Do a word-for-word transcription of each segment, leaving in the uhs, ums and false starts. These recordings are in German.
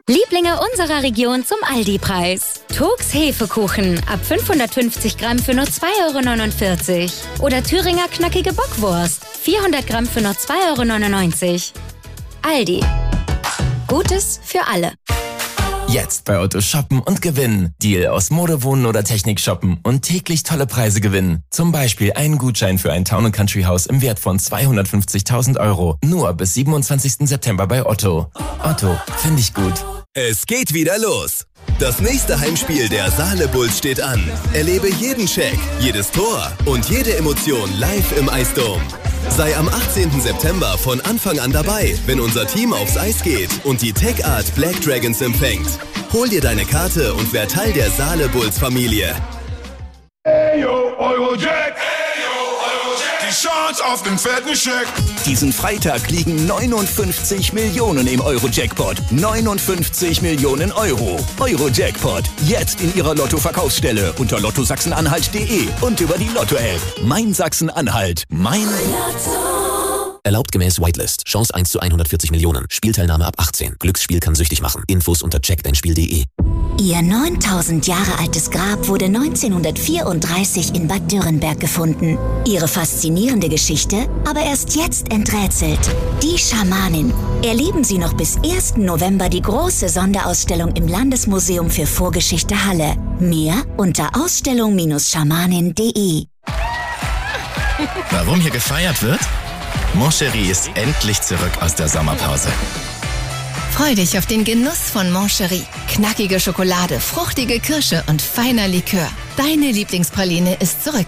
Lieblinge unserer Region zum Aldi-Preis. Togs Hefekuchen ab fünfhundertfünfzig Gramm für nur zwei Euro neunundvierzig. Oder Thüringer knackige Bockwurst, vierhundert Gramm für nur zwei Euro neunundneunzig. Aldi. Gutes für alle. Jetzt bei Otto shoppen und gewinnen. Deal aus Mode, Wohnen oder Technik shoppen und täglich tolle Preise gewinnen. Zum Beispiel einen Gutschein für ein Town and Country Haus im Wert von zweihundertfünfzigtausend Euro. Nur bis siebenundzwanzigsten September bei Otto. Otto, finde ich gut. Es geht wieder los. Das nächste Heimspiel der Saale Bulls steht an. Erlebe jeden Check, jedes Tor und jede Emotion live im Eisdom. Sei am achtzehnten September von Anfang an dabei, wenn unser Team aufs Eis geht und die Tech Art Black Dragons empfängt. Hol dir deine Karte und wer Teil der Saale Bulls Familie. Hey yo, Eurojack! Hey yo, Eurojack! Die Chance auf den fetten Scheck! Diesen Freitag liegen neunundfünfzig Millionen im Euro-Jackpot. neunundfünfzig Millionen Euro. Euro-Jackpot. Jetzt in Ihrer Lotto-Verkaufsstelle unter lotto sachsen-anhalt punkt de und über die Lotto-App. Mein Sachsen-Anhalt. Mein Lotto. Erlaubt gemäß Whitelist. Chance eins zu hundertvierzig Millionen. Spielteilnahme ab achtzehn. Glücksspiel kann süchtig machen. Infos unter check dein spiel punkt de. Ihr neuntausend Jahre altes Grab wurde neunzehnhundertvierunddreißig in Bad Dürrenberg gefunden. Ihre faszinierende Geschichte aber erst jetzt enträtselt. Die Schamanin. Erleben Sie noch bis ersten November die große Sonderausstellung im Landesmuseum für Vorgeschichte Halle. Mehr unter ausstellung schamanin punkt de. Warum hier gefeiert wird? Moncherie ist endlich zurück aus der Sommerpause. Freu dich auf den Genuss von Moncherie. Knackige Schokolade, fruchtige Kirsche und feiner Likör. Deine Lieblingspraline ist zurück.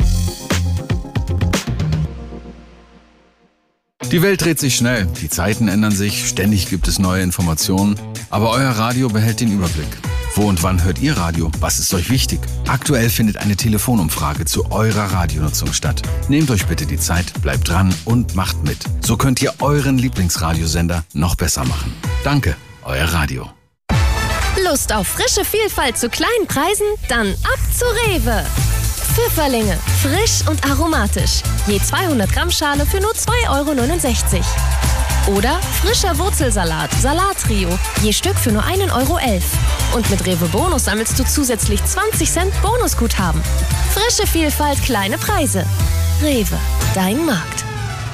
Die Welt dreht sich schnell, die Zeiten ändern sich, ständig gibt es neue Informationen. Aber euer Radio behält den Überblick. Wo und wann hört ihr Radio? Was ist euch wichtig? Aktuell findet eine Telefonumfrage zu eurer Radionutzung statt. Nehmt euch bitte die Zeit, bleibt dran und macht mit. So könnt ihr euren Lieblingsradiosender noch besser machen. Danke, euer Radio. Lust auf frische Vielfalt zu kleinen Preisen? Dann ab zu Rewe. Pfifferlinge, frisch und aromatisch. Je zweihundert Gramm Schale für nur zwei Euro neunundsechzig. Oder frischer Wurzelsalat, Salattrio, je Stück für nur ein Euro elf. Und mit Rewe Bonus sammelst du zusätzlich zwanzig Cent Bonusguthaben. Frische Vielfalt, kleine Preise. Rewe, dein Markt.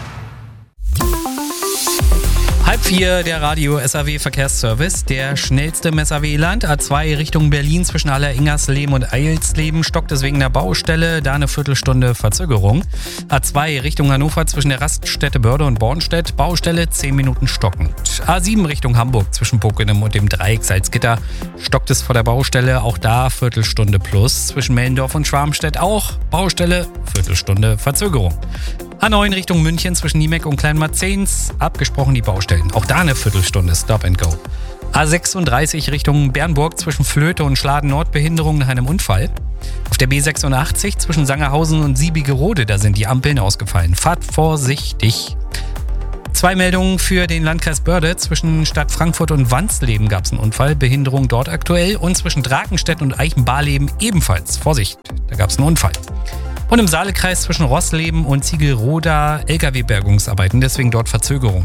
Halb vier, der Radio S A W Verkehrsservice. Der schnellste im S A W-Land. A zwei Richtung Berlin zwischen Haller-Ingersleben und Eilsleben stockt es wegen der Baustelle. Da eine Viertelstunde Verzögerung. A zwei Richtung Hannover zwischen der Raststätte Börde und Bornstedt. Baustelle zehn Minuten stockend. A sieben Richtung Hamburg zwischen Pockenem und dem Dreieck Salzgitter stockt es vor der Baustelle. Auch da Viertelstunde plus. Zwischen Mellendorf und Schwarmstedt auch Baustelle, Viertelstunde Verzögerung. A neun Richtung München zwischen Niemeck und Kleinmarzens. Abgesprochen die Baustellen. Auch da eine Viertelstunde Stop and Go. A sechsunddreißig Richtung Bernburg zwischen Flöte und Schladen Nord Behinderung nach einem Unfall. Auf der B sechsundachtzig zwischen Sangerhausen und Siebigerode, da sind die Ampeln ausgefallen. Fahrt vorsichtig. Zwei Meldungen für den Landkreis Börde. Zwischen Stadt Frankfurt und Wansleben gab es einen Unfall. Behinderung dort aktuell. Und zwischen Drakenstedt und Eichenbarleben ebenfalls. Vorsicht, da gab es einen Unfall. Und im Saalekreis zwischen Rossleben und Ziegelroda L K W-Bergungsarbeiten, deswegen dort Verzögerung.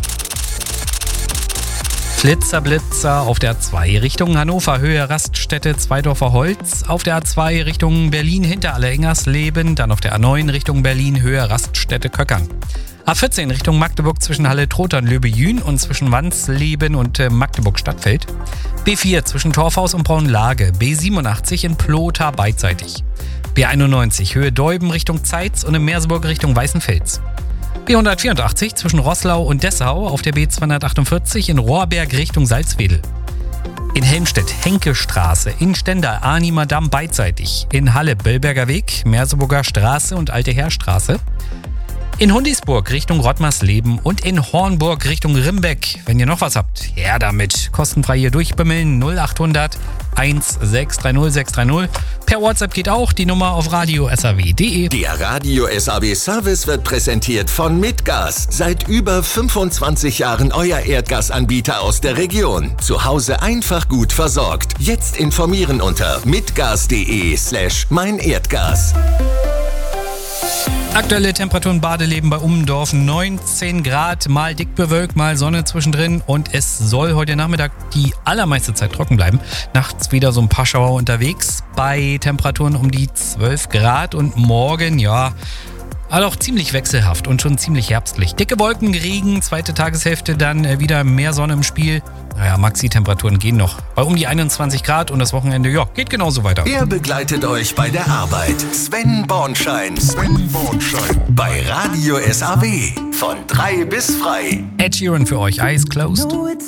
Flitzer, Blitzer auf der A zwei Richtung Hannover, Höhe Raststätte Zweidorfer Holz. Auf der A zwei Richtung Berlin hinter Aller-Ingersleben. Dann auf der A neun Richtung Berlin, Höhe Raststätte Köckern. A vierzehn Richtung Magdeburg zwischen Halle-Trotha und Löbejün und zwischen Wansleben und äh, Magdeburg-Stadtfeld. B vier zwischen Torfhaus und Braunlage. B siebenundachtzig in Plotha beidseitig. B einundneunzig Höhe Deuben Richtung Zeitz und in Merseburg Richtung Weißenfels. B hundertvierundachtzig zwischen Roßlau und Dessau auf der B zweihundertachtundvierzig in Rohrberg Richtung Salzwedel. In Helmstedt Henke-Straße, in Stendal Arnimer Damm beidseitig. In Halle Bellberger Weg, Merseburger Straße und Alte Heerstraße. In Hundisburg Richtung Rottmarsleben und in Hornburg Richtung Rimbeck. Wenn ihr noch was habt, her damit. Kostenfrei hier durchbimmeln null achthundert eins sechs drei null sechs drei null. Per WhatsApp geht auch die Nummer auf radio s a w punkt de. Der Radio S A W Service wird präsentiert von Mitgas. Seit über fünfundzwanzig Jahren euer Erdgasanbieter aus der Region. Zu Hause einfach gut versorgt. Jetzt informieren unter mitgas punkt de slash mein Erdgas. Aktuelle Temperaturen Badeleben bei Ummendorf neunzehn Grad, mal dick bewölkt, mal Sonne zwischendrin und es soll heute Nachmittag die allermeiste Zeit trocken bleiben. Nachts wieder so ein paar Schauer unterwegs bei Temperaturen um die zwölf Grad und morgen, ja, aber auch ziemlich wechselhaft und schon ziemlich herbstlich. Dicke Wolken, Regen, zweite Tageshälfte dann wieder mehr Sonne im Spiel. Naja, Maxi-Temperaturen gehen noch bei um die einundzwanzig Grad und das Wochenende, ja, geht genauso weiter. Er begleitet euch bei der Arbeit. Sven Bornschein. Sven Bornschein. Bei Radio S A W. Von drei bis frei. Ed Sheeran für euch, Eyes Closed.